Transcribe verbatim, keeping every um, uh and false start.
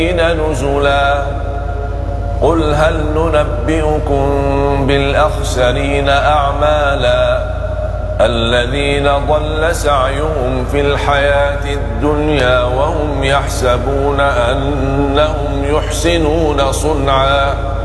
نزلا قل هل ننبئكم بالأخسرين أعمالا الذين ضل سعيهم في الحياة الدنيا وهم يحسبون أنهم يحسنون صنعا